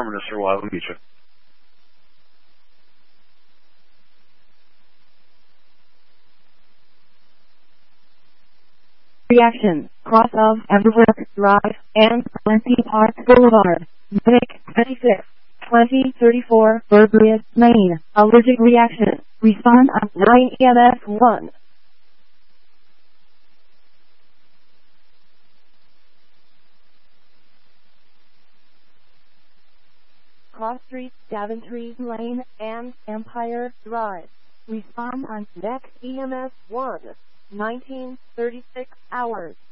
Terminus or Wild Beach. Reaction, cross of Everbrook Drive and Plenty Park Boulevard, Vic 26, 2034, Burgess, Maine. Allergic reaction. Respond on 9 EMS 1. Cross Street, Daventry Lane, and Empire Drive. Respond on next EMS 1. 1936 hours.